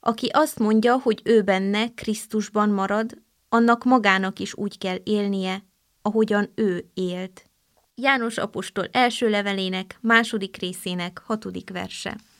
Aki azt mondja, hogy ő benne, Krisztusban marad, annak magának is úgy kell élnie, ahogyan ő élt. János apostol első levelének 2. részének 6. verse.